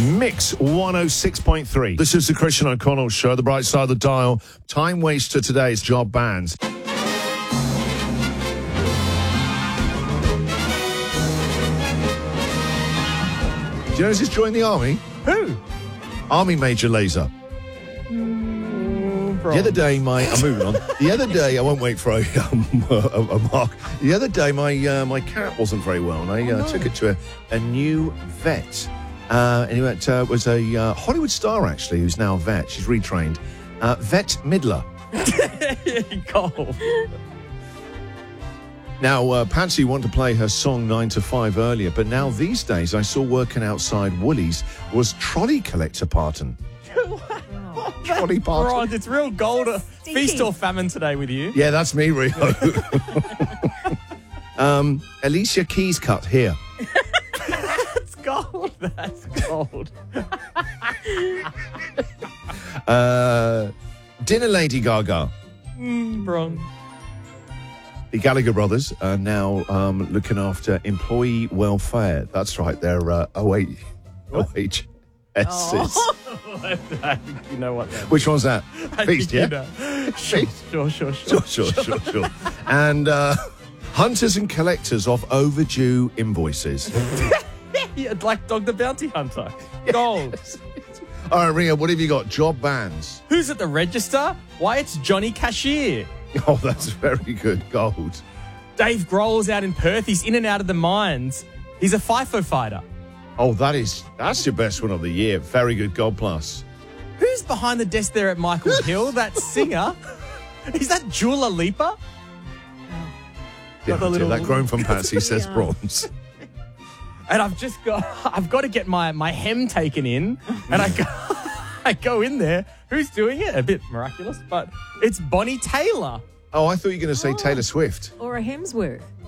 Mix 106.3. This is the Christian O'Connell Show, the bright side of the dial. Time waster today is job bans. Do you know who's just joined the army? Who? Army Major Laser. The other day, I'm moving on. The other day, I won't wait for a mark. The other day, my cat wasn't very well, and I took it to a new vet. Anyway, it was a Hollywood star, actually, who's now a vet. She's retrained. Vet Midler. Go. Now, Patsy wanted to play her song 9 to 5 earlier, but now these days I saw working outside Woolies was trolley collector Parton. Trolley Parton. Right, it's real gold. Feast or famine today with you. Yeah, that's me, Rio. Alicia Keys cut here. That's gold. That's gold. Dinner Lady Gaga. Wrong. The Gallagher brothers are now looking after employee welfare. That's right, they're OHSs. You know what? Which one's that? Feast, yeah? You know. Sure. Sure. And hunters and collectors of overdue invoices. Yeah, like Dog the Bounty Hunter. Gold. All right, Rio, what have you got? Job bans. Who's at the register? Why, it's Johnny Cashier. Oh, that's very good. Gold. Dave Grohl's out in Perth. He's in and out of the mines. He's a FIFO fighter. Oh, that's your best one of the year. Very good. Gold plus. Who's behind the desk there at Michael Hill? That singer? Is that Dua Lipa? Yeah, the little- that grown from Patsy says bronze. And I've got to get my hem taken in, and I go in there. Who's doing it? A bit miraculous, but it's Bonnie Taylor. Oh, I thought you were going to say Taylor Swift. Or a Hemsworth.